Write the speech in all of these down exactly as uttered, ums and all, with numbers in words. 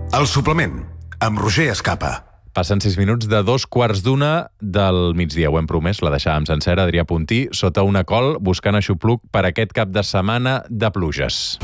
El suplement, amb Roger Escapa. Passen sis minuts de dos quarts d'una del migdia. Ho hem promès, la deixàvem sencera, Adrià Puntí, sota una col, buscant aixopluc per aquest cap de setmana de pluges.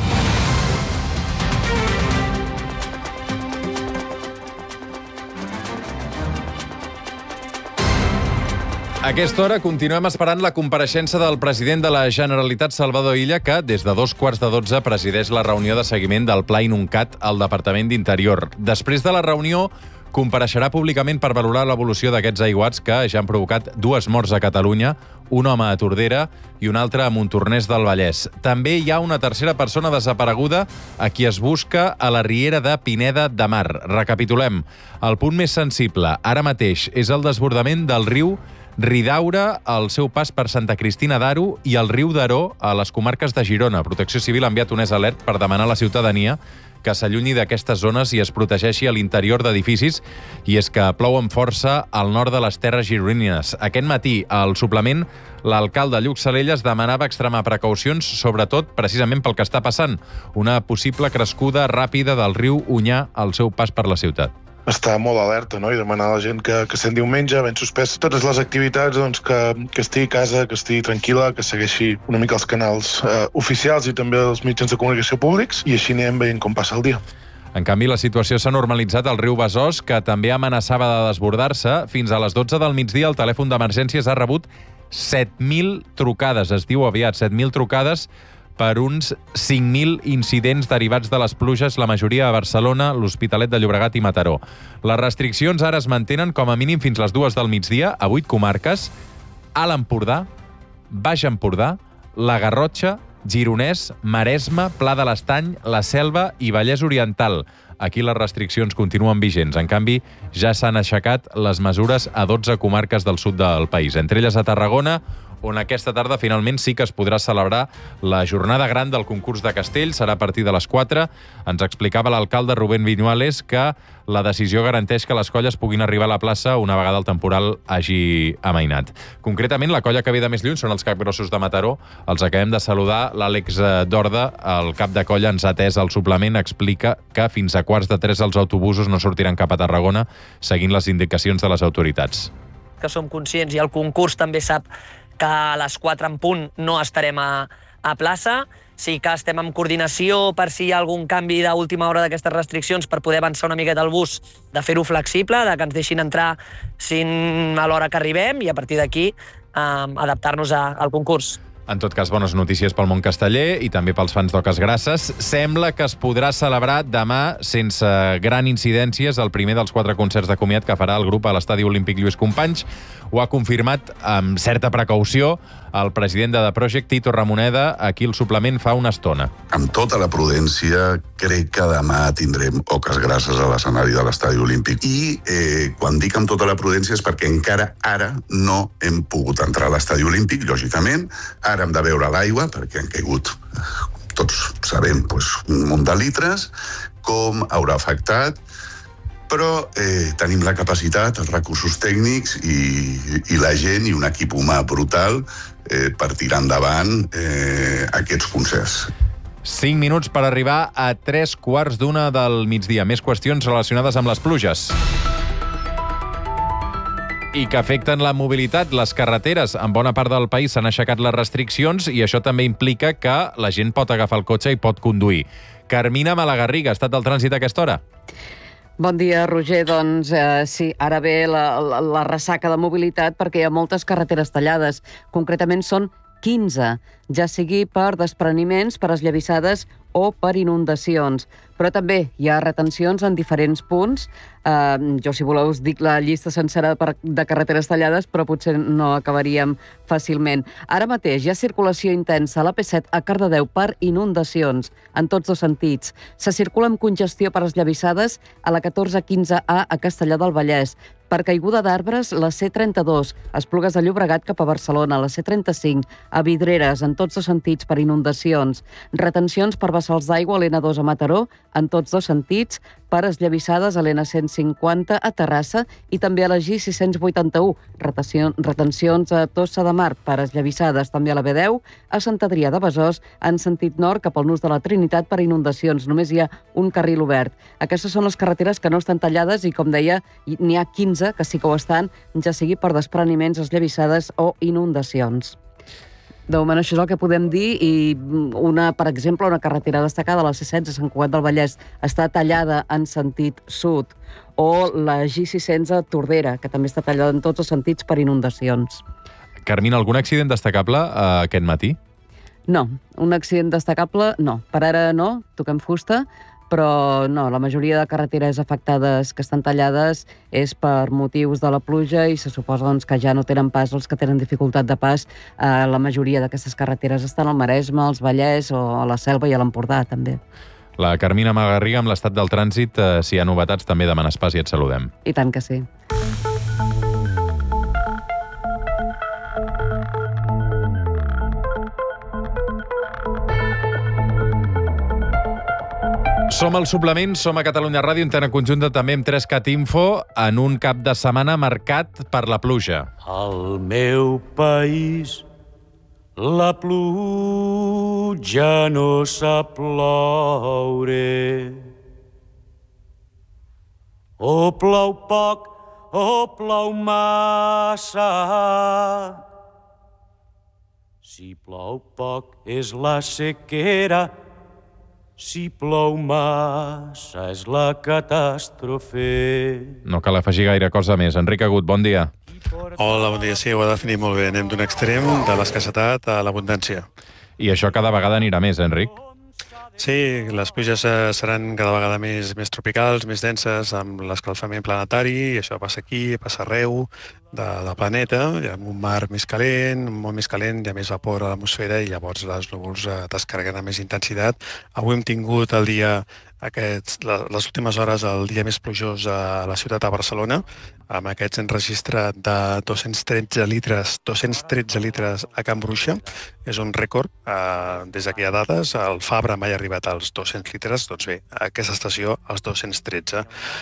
A aquesta hora continuem esperant la compareixença del president de la Generalitat, Salvador Illa, que des de dos quarts de dotze presideix la reunió de seguiment del Pla Inuncat al Departament d'Interior. Després de la reunió, compareixerà públicament per valorar l'evolució d'aquests aiguats que ja han provocat dues morts a Catalunya, un home a Tordera i un altre a Montornès del Vallès. També hi ha una tercera persona desapareguda a qui es busca a la riera de Pineda de Mar. Recapitulem. El punt més sensible ara mateix és el desbordament del riu Ridaura al seu pas per Santa Cristina d'Aro i el riu Daró a les comarques de Girona. Protecció Civil ha enviat un alert per demanar a la ciutadania que s'allunyi d'aquestes zones i es protegeixi a l'interior d'edificis, i és que plou amb força al nord de les terres gironines. Aquest matí, al suplement, l'alcalde Lluc Salelles demanava extremar precaucions, sobretot precisament pel que està passant, una possible crescuda ràpida del riu Onyar al seu pas per la ciutat. Estar molt alerta, no? I demanar a la gent que, que sent diumenge, ben suspès totes les activitats, doncs, que, que estigui a casa, que estigui tranquil·la, que segueixi una mica els canals eh, oficials i també els mitjans de comunicació públics, i així anem veient com passa el dia. En canvi, la situació s'ha normalitzat al riu Besòs, que també amenaçava de desbordar-se. Fins a les dotze del migdia, el telèfon d'emergències ha rebut set mil trucades, es diu aviat, set mil trucades, per uns cinc mil incidents derivats de les pluges, la majoria a Barcelona, l'Hospitalet de Llobregat i Mataró. Les restriccions ara es mantenen com a mínim fins les dues del migdia a vuit comarques: Alt Empordà, Baix Empordà, la Garrotxa, Gironès, Maresme, Pla de l'Estany, la Selva i Vallès Oriental. Aquí les restriccions continuen vigents. En canvi, ja s'han aixecat les mesures a dotze comarques del sud del país, entre elles a Tarragona, on aquesta tarda finalment sí que es podrà celebrar la jornada gran del concurs de castell. Serà a partir de les quatre. Ens explicava l'alcalde Rubén Viñuales que la decisió garanteix que les colles puguin arribar a la plaça una vegada el temporal hagi amainat. Concretament, la colla que ve de més lluny són els capgrossos de Mataró. Els acabem de saludar. L'Àlex Dorda, el cap de colla, ens ha atès al suplement. Explica que fins a quarts de tres els autobusos no sortiran cap a Tarragona, seguint les indicacions de les autoritats. Que som conscients, i el concurs també sap que a les quatre en punt no estarem a, a plaça. Sí que estem en coordinació per si hi ha algun canvi d'última hora d'aquestes restriccions per poder avançar una miqueta el bus, de fer-ho flexible, de que ens deixin entrar sin a l'hora que arribem i a partir d'aquí eh, adaptar-nos a, al concurs. En tot cas, bones notícies pel món casteller i també pels fans d'Oques Grasses. Sembla que es podrà celebrar demà sense gran incidències el primer dels quatre concerts de comiat que farà el grup a l'Estadi Olímpic Lluís Companys. Ho ha confirmat amb certa precaució el president de The Project, Tito Ramoneda, aquí el suplement fa una estona. Amb tota la prudència, crec que demà tindrem Oques Grasses a l'escenari de l'Estadi Olímpic. I eh, quan dic amb tota la prudència és perquè encara ara no hem pogut entrar a l'Estadi Olímpic, lògicament. Ara hem de veure l'aigua, perquè han caigut, tots sabem, doncs, un munt de litres, com haurà afectat, però eh, tenim la capacitat, els recursos tècnics i, i la gent i un equip humà brutal eh, per tirar endavant eh, aquests concerts. Cinc minuts per arribar a tres quarts d'una del migdia. Més qüestions relacionades amb les pluges i que afecten la mobilitat. Les carreteres en bona part del país s'han aixecat les restriccions i això també implica que la gent pot agafar el cotxe i pot conduir. Carmina Malagarriga, estat del trànsit a aquesta hora. Bon dia, Roger. Doncs eh, sí, ara ve la, la, la ressaca de mobilitat perquè hi ha moltes carreteres tallades. Concretament són quinze, ja sigui per despreniments, per esllavissades o per inundacions. Però també hi ha retencions en diferents punts. Uh, jo, si voleu, us dic la llista sencera de carreteres tallades, però potser no acabaríem fàcilment. Ara mateix hi ha circulació intensa a l'A P set a Cardedeu per inundacions, en tots dos sentits. Se circula amb congestió per esllavissades a la catorze quinze A a Castellar del Vallès. Per caiguda d'arbres, la C trenta-dos, a Esplugues de Llobregat cap a Barcelona, la C trenta-cinc, a Vidreres, en tots dos sentits per inundacions. Retencions per vessals d'aigua a l'N dos a Mataró, en tots dos sentits per esllavissades a l'N cent cinquanta a Terrassa i també a la G sis cents vuitanta-u. Retencions a Tossa de Mar per esllavissades també a la B deu, a Sant Adrià de Besòs en sentit nord cap al nus de la Trinitat per inundacions. Només hi ha un carril obert. Aquestes són les carreteres que no estan tallades i, com deia, n'hi ha quinze que sí que ho estan, ja sigui per despreniments, esllavissades o inundacions. De moment això és el que podem dir i, una, per exemple, una carretera destacada, la C setze, Sant Cugat del Vallès, està tallada en sentit sud, o la G sis cents a Tordera, que també està tallada en tots els sentits per inundacions. Carmina, algun accident destacable uh, aquest matí? No, un accident destacable no. Per ara no, toquem fusta, però no, la majoria de carreteres afectades que estan tallades és per motius de la pluja i se suposa doncs, que ja no tenen pas els que tenen dificultat de pas. Eh, la majoria d'aquestes carreteres estan al Maresme, als Vallès o a la Selva i a l'Empordà, també. La Carmina Malgarriga, amb l'estat del trànsit, eh, si hi ha novetats, també demanes pas i et saludem. I tant que sí. Som al suplement, som a Catalunya Ràdio, antena conjunta també amb tres cat Info, en un cap de setmana marcat per la pluja. Al meu país la pluja no sap ploure. O plou poc o plou massa. Si plou poc és la sequera, si plou massa és la catàstrofe. No cal afegir gaire cosa més. Enric Agut, bon dia. Hola, bon dia. Sí, ho ha definit molt bé. Anem d'un extrem de l'escassetat a l'abundància. I això cada vegada anirà més, eh, Enric? Sí, les pluges seran cada vegada més, més tropicals, més denses, amb l'escalfament planetari, i això passa aquí, passa arreu de, del planeta. Hi ha un mar més calent, molt més calent, hi ha més vapor a l'atmosfera i llavors les núvols eh, descarreguen amb més intensitat. Avui hem tingut el dia, aquests, les últimes hores, el dia més plujós a la ciutat de Barcelona, amb aquests enregistrat de dos-cents tretze litres, dos-cents tretze litres a Can Bruixa. És un rècord. Eh, des d'aquí a dades, el Fabra mai ha arribat als dos-cents litres, doncs bé, a aquesta estació als dos-cents tretze.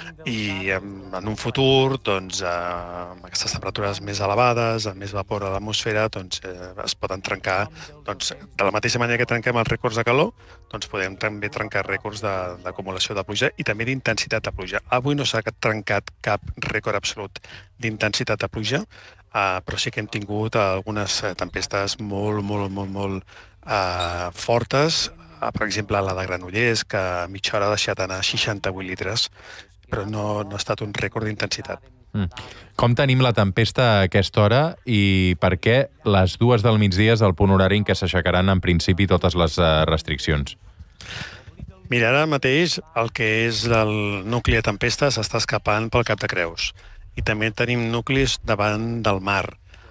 I en, en un futur, doncs, eh, amb aquestes temperatures més elevades, amb més vapor a l'atmosfera, doncs, eh, es poden trencar, doncs, de la mateixa manera que trenquem els rècords de calor, doncs podem també trencar rècords d'acumulació de, de pluja i també d'intensitat de pluja. Avui no s'ha trencat cap rècord absolut d'intensitat de pluja, uh, però sí que hem tingut algunes tempestes molt, molt, molt, molt uh, fortes. Uh, per exemple, la de Granollers, que a mitja hora ha deixat anar seixanta-vuit litres, però no, no ha estat un rècord d'intensitat. Mm. Com tenim la tempesta a aquesta hora i per què les dues del migdia és el punt horari en què s'aixecaran en principi totes les uh, restriccions? Mira, ara mateix el que és el nucli de tempesta s'està escapant pel Cap de Creus. I també tenim nuclis davant del mar.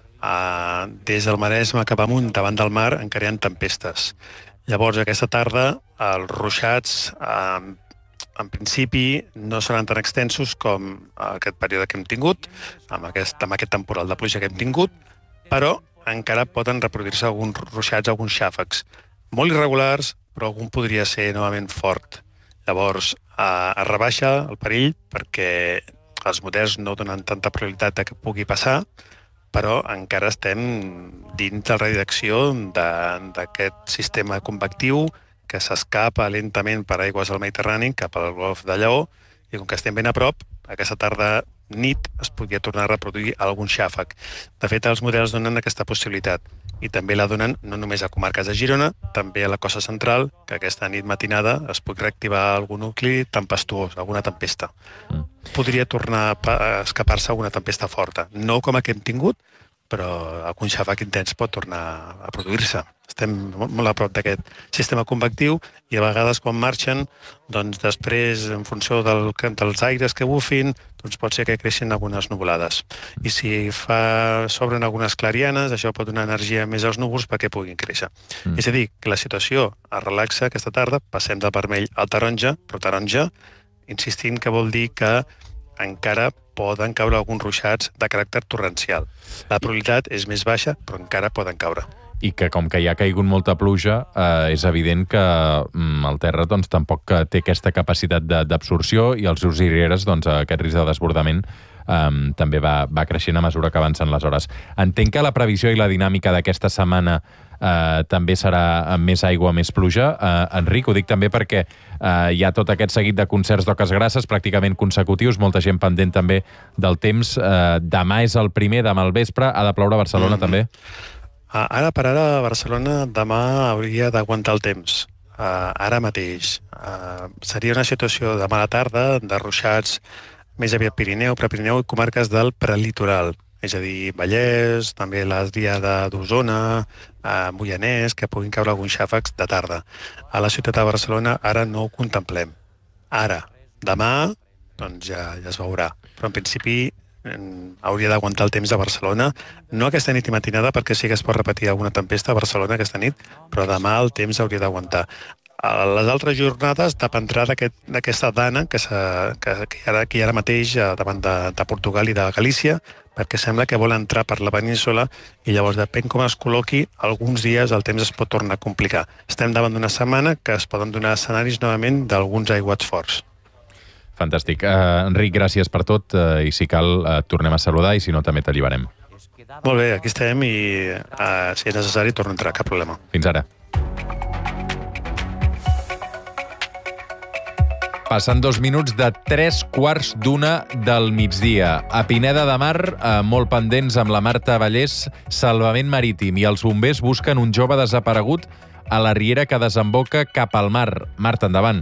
Uh, des del Maresme cap amunt, davant del mar, encara hi ha tempestes. Llavors, aquesta tarda, els ruixats, uh, en principi, no seran tan extensos com aquest període que hem tingut, amb aquest, amb aquest temporal de pluja que hem tingut, però encara poden reproduir-se alguns ruixats, alguns xàfecs. Molt irregulars, però algun podria ser novament fort. Llavors, uh, es rebaixa el perill perquè els models no donen tanta probabilitat que pugui passar, però encara estem dins del radi d'acció d'aquest sistema convectiu que s'escapa lentament per aigües del Mediterrani cap al Golf de Lleó, i com que estem ben a prop, aquesta tarda nit es podria tornar a reproduir algun xàfec. De fet, els models donen aquesta possibilitat, i també la donen no només a comarques de Girona, també a la Costa Central, que aquesta nit matinada es pot reactivar algun nucli tempestuós, alguna tempesta. Mm. Podria tornar a escapar-se alguna tempesta forta. No com la que hem tingut, però algun xàfec intens pot tornar a produir-se. Estem molt a prop d'aquest sistema convectiu i a vegades quan marxen, doncs després, en funció del, dels aires que bufin, doncs pot ser que creixin algunes nuvolades. I si fa, s'obren algunes clarianes, això pot donar energia més als núvols perquè puguin créixer. Mm. És a dir, que la situació es relaxa aquesta tarda, passem del vermell al taronja, però taronja, insistint que vol dir que encara poden caure alguns ruixats de caràcter torrencial. La probabilitat és més baixa, però encara poden caure. i que com que hi ha caigut molta pluja, eh, és evident que mm, el terra doncs, tampoc té aquesta capacitat d'absorció i els seus rieres, doncs, aquest risc de desbordament Um, també va, va creixent a mesura que avancen les hores. Entenc que la previsió i la dinàmica d'aquesta setmana uh, també serà amb més aigua, més pluja. Uh, Enric, ho dic també perquè uh, hi ha tot aquest seguit de concerts d'Oques Grasses pràcticament consecutius, molta gent pendent també del temps. Uh, demà és el primer, demà al vespre. Ha de ploure a Barcelona, mm. també? Uh, ara per ara a Barcelona demà hauria d'aguantar el temps. Uh, ara mateix. Uh, seria una situació demà a la tarda de ruixats més aviat Pirineu, Prepirineu i comarques del prelitoral, és a dir, Vallès, també les diades d'Osona, eh, Moianès, que puguin caure alguns xàfecs de tarda. A la ciutat de Barcelona ara no ho contemplem. Ara, demà, doncs ja, ja es veurà. Però en principi en, hauria d'aguantar el temps de Barcelona, no aquesta nit i matinada, perquè sí que es pot repetir alguna tempesta a Barcelona aquesta nit, però demà el temps hauria d'aguantar. A les altres jornades dependrà d'aquesta aquest, dana que, que, que, hi ara, que hi ha ara mateix davant de, de Portugal i de Galícia, perquè sembla que vol entrar per la península i llavors depèn com es col·loqui, alguns dies el temps es pot tornar a complicar. Estem davant d'una setmana que es poden donar escenaris novament d'alguns aiguats forts. Fantàstic. Uh, Enric, gràcies per tot uh, i si cal uh, tornem a saludar i si no també t'alliberem. Molt bé, aquí estem i uh, si és necessari torno a entrar, cap problema. Fins ara. Passant dos minuts de tres quarts d'una del migdia. A Pineda de Mar, eh, molt pendents amb la Marta Vallès, salvament marítim, i els bombers busquen un jove desaparegut a la riera que desemboca cap al mar. Marta, endavant.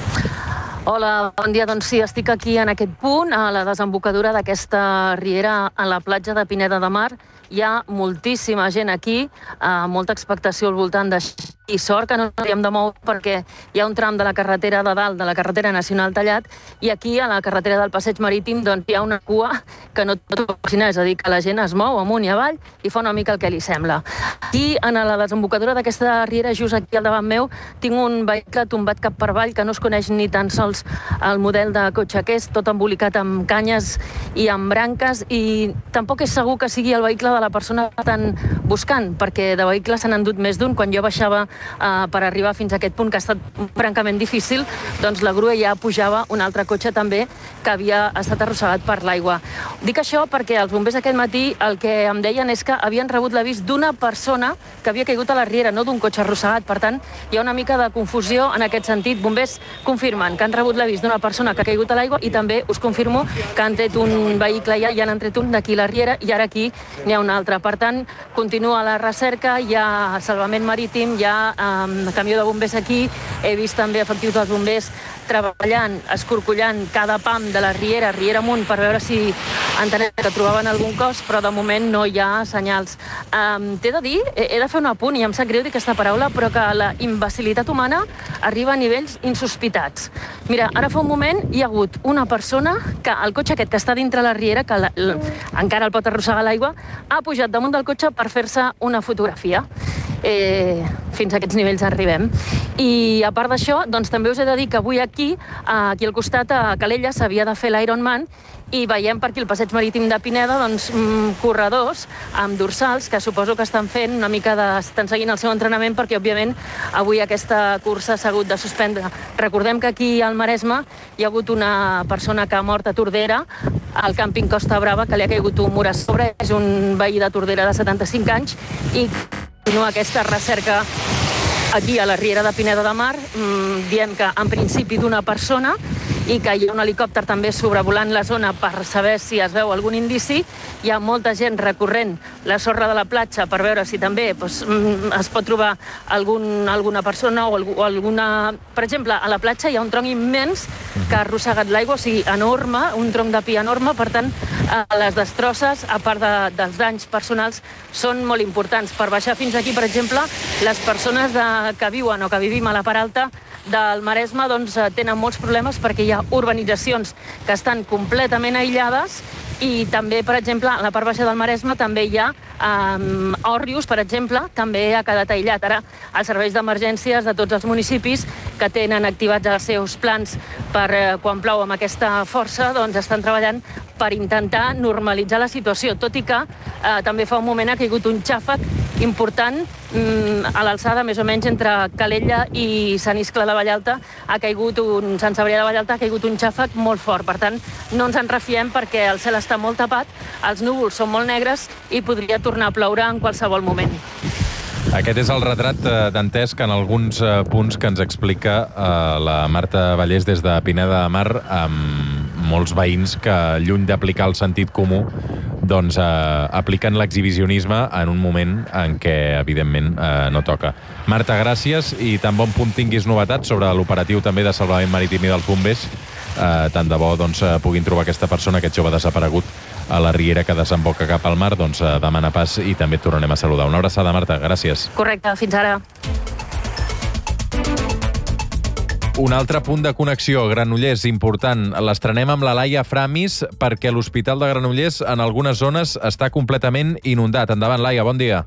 Hola, bon dia. Doncs sí, estic aquí en aquest punt, a la desembocadura d'aquesta riera a la platja de Pineda de Mar. Hi ha moltíssima gent aquí, eh, molta expectació al voltant d'això. I sort que no ens hauríem de moure perquè hi ha un tram de la carretera de dalt, de la carretera nacional tallat, i aquí, a la carretera del Passeig Marítim, doncs hi ha una cua que no pot imaginar, és a dir, que la gent es mou amunt i avall i fa una mica el que li sembla. Aquí, en la desembocadura d'aquesta riera, just aquí al davant meu, tinc un vehicle tombat cap per avall que no es coneix ni tan sols el model de cotxe que és, tot embolicat amb canyes i amb branques, i tampoc és segur que sigui el vehicle de la persona que estan buscant, perquè de vehicles s'han endut més d'un. Quan jo baixava Uh, per arribar fins a aquest punt, que ha estat francament difícil, doncs la grua ja pujava un altre cotxe també que havia estat arrossegat per l'aigua. Dic això perquè els bombers aquest matí el que em deien és que havien rebut l'avís d'una persona que havia caigut a la riera, no d'un cotxe arrossegat. Per tant, hi ha una mica de confusió en aquest sentit. Bombers confirmen que han rebut l'avís d'una persona que ha caigut a l'aigua i també us confirmo que han tret un vehicle ja, ja n'han tret un d'aquí a la riera i ara aquí n'hi ha un altre. Per tant, continua la recerca, hi ha salvament marítim, hi ha Um, camió de bombers aquí, he vist també efectius dels bombers treballant, escorcollant cada pam de la riera, riera amunt, per veure si entenem que trobaven algun cos, però de moment no hi ha senyals. Um, T'he de dir, he, he de fer un apunt, i em sap greu dir aquesta paraula, però que la imbecilitat humana arriba a nivells insospitats. Mira, ara fa un moment hi ha hagut una persona que el cotxe aquest que està dintre la riera, que la, l, encara el pot arrossegar l'aigua, ha pujat damunt del cotxe per fer-se una fotografia. Eh, fins a aquests nivells arribem. I a part d'això, doncs també us he de dir que avui aquí, aquí al costat, a Calella, s'havia de fer l'Ironman, i veiem per aquí el passeig marítim de Pineda, doncs, corredors amb dorsals que suposo que estan fent una mica de... estan seguint el seu entrenament perquè, òbviament, avui aquesta cursa s'ha hagut de suspendre. Recordem que aquí al Maresme hi ha hagut una persona que ha mort a Tordera, al càmping Costa Brava, que li ha caigut un mur a sobre. És un veí de Tordera de setanta-cinc anys i continua aquesta recerca aquí a la riera de Pineda de Mar, mmm, dient que en principi d'una persona, i que hi ha un helicòpter també sobrevolant la zona per saber si es veu algun indici. Hi ha molta gent recorrent la sorra de la platja per veure si també doncs, es pot trobar algun, alguna persona o, o alguna... Per exemple, a la platja hi ha un tronc immens que ha arrossegat l'aigua, o sigui, enorme, un tronc de pi enorme, per tant, les destrosses, a part de, dels danys personals, són molt importants. Per baixar fins aquí, per exemple, les persones de, que viuen o que vivim a la part alta del Maresme doncs, tenen molts problemes perquè hi ha urbanitzacions que estan completament aïllades i també, per exemple, a la part baixa del Maresme també hi ha um, Òrrius, per exemple, també ha quedat aïllat. Ara, els serveis d'emergències de tots els municipis que tenen activats els seus plans per eh, quan plou amb aquesta força, doncs estan treballant per intentar normalitzar la situació, tot i que eh, també fa un moment ha caigut un xàfec important. A l'alçada, més o menys, entre Calella i Sant Iscle de Vallalta, ha caigut un... Sant Cebrià de Vallalta ha caigut un xàfec molt fort. Per tant, no ens en refiem perquè el cel està molt tapat, els núvols són molt negres i podria tornar a ploure en qualsevol moment. Aquest és el retrat dantesc en alguns punts que ens explica la Marta Vallès des de Pineda de Mar, amb molts veïns que, lluny d'aplicar el sentit comú, doncs eh, apliquen l'exhibicionisme en un moment en què, evidentment, eh, no toca. Marta, gràcies, i tan bon punt tinguis novetats sobre l'operatiu també de salvament marítim i dels bombers. Eh, tant de bo doncs, puguin trobar aquesta persona, aquest jove desaparegut, a la riera que desemboca cap al mar, doncs eh, demana pas i també et tornarem a saludar. Una abraçada, Marta, gràcies. Correcte, fins ara. Un altre punt de connexió, Granollers, important. L'estrenem amb la Laia Framis perquè l'Hospital de Granollers en algunes zones està completament inundat. Endavant, Laia, bon dia.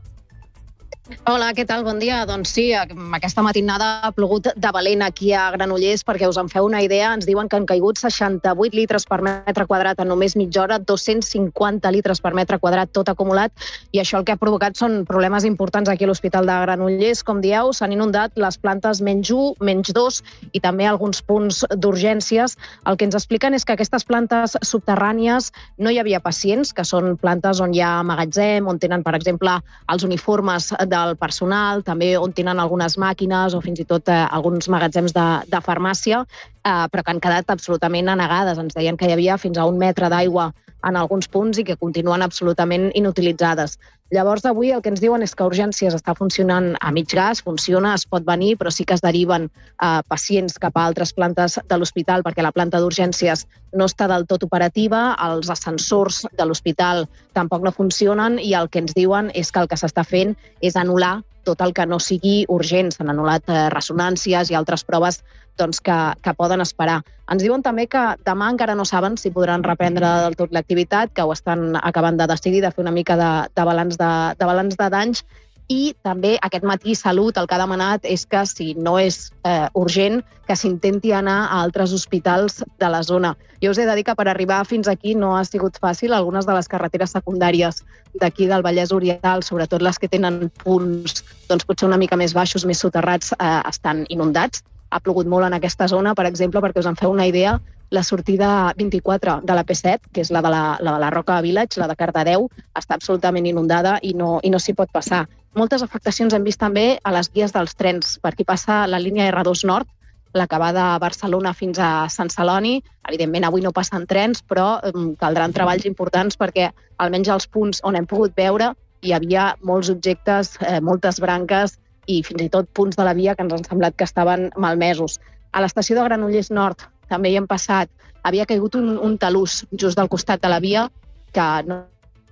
Hola, què tal? Bon dia. Doncs sí, aquesta matinada ha plogut de valent aquí a Granollers, perquè us en feu una idea, ens diuen que han caigut seixanta-vuit litres per metre quadrat en només mitja hora, dos-cents cinquanta litres per metre quadrat tot acumulat, i això el que ha provocat són problemes importants aquí a l'Hospital de Granollers. Com dieu, s'han inundat les plantes menys u, menys dos i també alguns punts d'urgències. El que ens expliquen és que aquestes plantes subterrànies no hi havia pacients, que són plantes on hi ha magatzem, on tenen, per exemple, els uniformes del personal, també on tenen algunes màquines o fins i tot eh, alguns magatzems de, de farmàcia, eh, però que han quedat absolutament anegades. Ens deien que hi havia fins a un metre d'aigua en alguns punts i que continuen absolutament inutilitzades. Llavors, avui el que ens diuen és que Urgències està funcionant a mig gas, funciona, es pot venir, però sí que es deriven eh, pacients cap a altres plantes de l'hospital perquè la planta d'Urgències no està del tot operativa, els ascensors de l'hospital tampoc no funcionen i el que ens diuen és que el que s'està fent és anul·lar tot el que no sigui urgent. S'han anul·lat eh, ressonàncies i altres proves doncs, que, que poden esperar. Ens diuen també que demà encara no saben si podran reprendre del tot l'activitat, que ho estan acabant de decidir, de fer una mica de, de balanç de, de balanç de danys, i també aquest matí Salut el que ha demanat és que si no és eh, urgent, que s'intenti anar a altres hospitals de la zona. Jo us he de dir que per arribar fins aquí no ha sigut fàcil. Algunes de les carreteres secundàries d'aquí del Vallès Oriental, sobretot les que tenen punts doncs, potser una mica més baixos, més soterrats, eh, estan inundats. Ha plogut molt en aquesta zona, per exemple, perquè us en feu una idea, la sortida vint-i-quatre de la P set, que és la de la, la, de la Roca Village, la de Cardedeu, està absolutament inundada i no, i no s'hi pot passar. Moltes afectacions hem vist també a les vies dels trens. Per aquí passa la línia erre dos Nord, la que va de Barcelona fins a Sant Celoni. Evidentment, avui no passen trens, però um, caldran treballs importants perquè almenys als punts on hem pogut veure hi havia molts objectes, eh, moltes branques i fins i tot punts de la via que ens han semblat que estaven malmesos. A l'estació de Granollers Nord també hi hem passat. Havia caigut un, un talús just del costat de la via que no...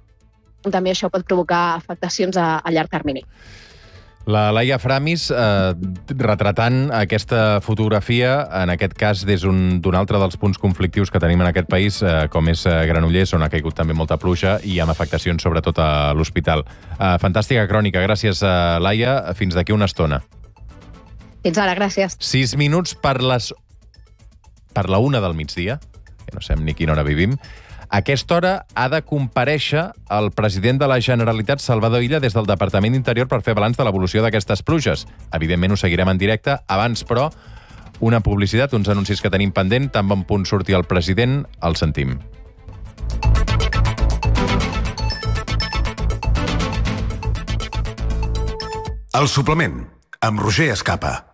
també això pot provocar afectacions a, a llarg termini. La Laia Framis, eh, retratant aquesta fotografia, en aquest cas des d'un altre dels punts conflictius que tenim en aquest país, eh, com és Granollers, on ha caigut també molta pluja i amb afectacions sobretot a l'hospital. Eh, fantàstica crònica, gràcies, eh, Laia. Fins d'aquí una estona. Fins ara, gràcies. Sis minuts per les... per la una del migdia, que no sabem ni quina hora vivim. A aquesta hora ha de comparèixer el president de la Generalitat, Salvador Illa, des del Departament d'Interior per fer balanç de l'evolució d'aquestes pluges. Evidentment ho seguirem en directe. Abans, però, una publicitat, uns anuncis que tenim pendent. Tan bon punt surti el president, el sentim. El suplement, amb Roger Escapa.